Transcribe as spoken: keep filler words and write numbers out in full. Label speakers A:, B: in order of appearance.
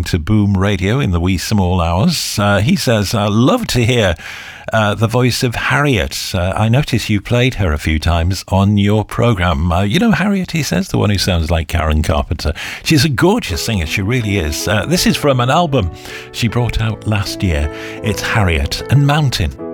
A: to Boom Radio in the wee small hours. Uh, he says, I love to hear uh, the voice of Harriet. Uh, I notice you played her a few times on your programme. Uh, you know Harriet, he says, the one who sounds like Karen Carpenter. She's a gorgeous singer, she really is. Uh, this is from an album she brought out last year. It's Harriet and Mountain.